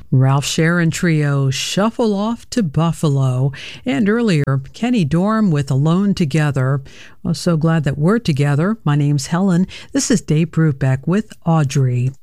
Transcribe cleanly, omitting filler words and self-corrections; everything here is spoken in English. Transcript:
Ralph Sharon Trio, Shuffle Off to Buffalo, and earlier, Kenny Dorham with Alone Together. I'm so glad that we're together. My name's Helen. This is Dave Brubeck with Audrey.